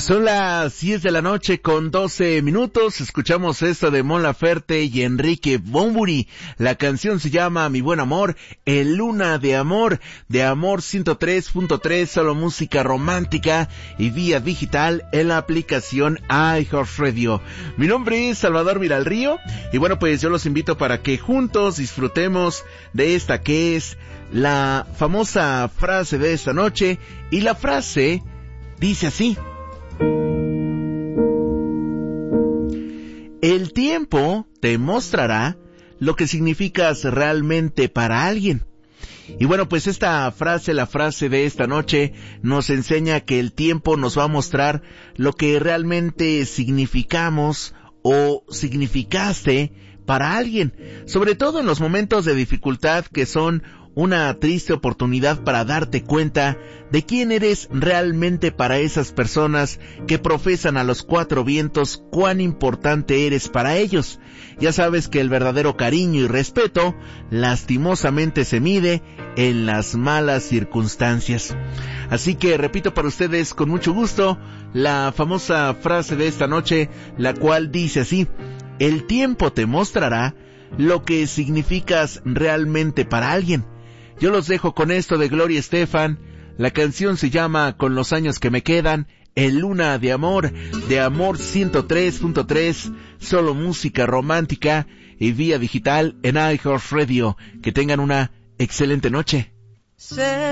Son las 10 de la noche con 12 minutos. Escuchamos esto de Mon Laferte y Enrique Bunbury. La canción se llama Mi Buen Amor, El Luna de Amor 103.3, solo música romántica y vía digital en la aplicación iHeartRadio. Mi nombre es Salvador Viralrío y bueno, pues yo los invito para que juntos disfrutemos de esta que es la famosa frase de esta noche, y la frase dice así: el tiempo te mostrará lo que significas realmente para alguien. Y bueno, pues esta frase, la frase de esta noche, nos enseña que el tiempo nos va a mostrar lo que realmente significamos o significaste para alguien, sobre todo en los momentos de dificultad, que son una triste oportunidad para darte cuenta de quién eres realmente para esas personas que profesan a los cuatro vientos cuán importante eres para ellos. Ya sabes que el verdadero cariño y respeto lastimosamente se mide en las malas circunstancias. Así que repito para ustedes con mucho gusto la famosa frase de esta noche, la cual dice así: el tiempo te mostrará lo que significas realmente para alguien. Yo los dejo con esto de Gloria Estefan. La canción se llama Con los años que me quedan, El Luna de Amor 103.3, solo música romántica y vía digital en iHeartRadio. Que tengan una excelente noche.